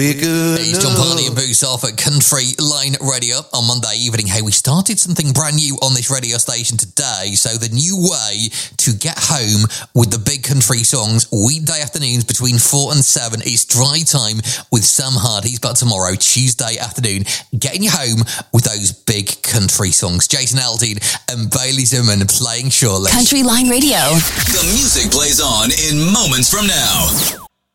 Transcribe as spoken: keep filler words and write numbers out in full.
It's John Parney and Boots off at Country Line Radio on Monday evening. Hey, we started something brand new on this radio station today. So the new way to get home with the big country songs weekday afternoons between four and seven is Dry Time with Sam Hardy's. But tomorrow, Tuesday afternoon, getting you home with those big country songs. Jason Aldean and Bailey Zimmerman playing shortly. Country Line Radio. The music plays on in moments from now.